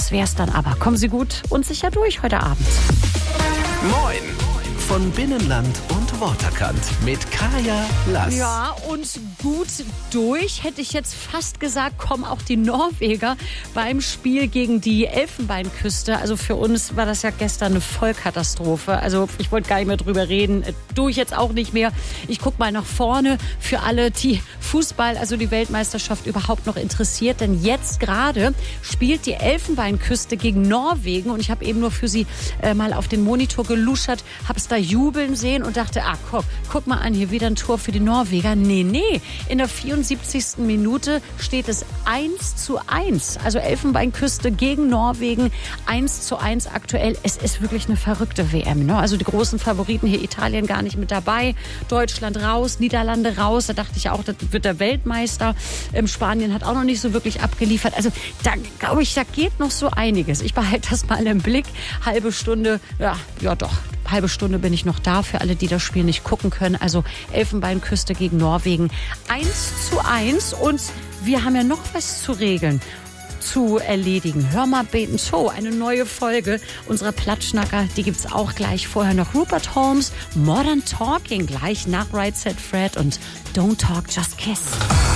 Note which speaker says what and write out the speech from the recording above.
Speaker 1: das wär's dann aber. Kommen Sie gut und sicher durch heute Abend.
Speaker 2: Moin von Binnenland und Waterkant mit Kaya Lass.
Speaker 1: Ja, und gut durch, hätte ich jetzt fast gesagt, kommen auch die Norweger beim Spiel gegen die Elfenbeinküste. Also für uns war das ja gestern eine Vollkatastrophe. Also ich wollte gar nicht mehr drüber reden, tue ich jetzt auch nicht mehr. Ich gucke mal nach vorne für alle, die Fußball, also die Weltmeisterschaft überhaupt noch interessiert. Denn jetzt gerade spielt die Elfenbeinküste gegen Norwegen. Und ich habe eben nur für Sie mal auf den Monitor geluschert, habe es da jubeln sehen und dachte, guck mal an, hier wieder ein Tor für die Norweger. Nee, in der 74. Minute steht es 1:1. Also Elfenbeinküste gegen Norwegen, 1:1 aktuell. Es ist wirklich eine verrückte WM. Ne? Also die großen Favoriten hier, Italien gar nicht mit dabei, Deutschland raus, Niederlande raus. Da dachte ich auch, das wird der Weltmeister. Spanien hat auch noch nicht so wirklich abgeliefert. Also da glaube ich, da geht noch so einiges. Ich behalte das mal im Blick. Halbe Stunde, ja doch. Halbe Stunde bin ich noch da für alle, die das Spiel nicht gucken können. Also Elfenbeinküste gegen Norwegen 1:1. Und wir haben ja noch was zu regeln, zu erledigen. Hör mal beten Show, eine neue Folge unserer Plattschnacker. Die gibt's auch gleich. Vorher noch Rupert Holmes, Modern Talking, gleich nach Right Said Fred und Don't Talk, Just Kiss.